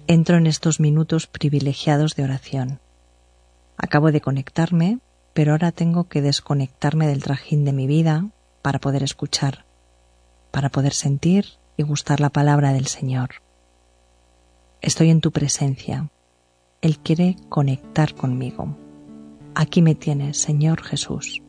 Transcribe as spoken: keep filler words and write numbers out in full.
entro en estos minutos privilegiados de oración. Acabo de conectarme, pero ahora tengo que desconectarme del trajín de mi vida para poder escuchar, para poder sentir y gustar la palabra del Señor. Estoy en tu presencia. Él quiere conectar conmigo. Aquí me tienes, Señor Jesús.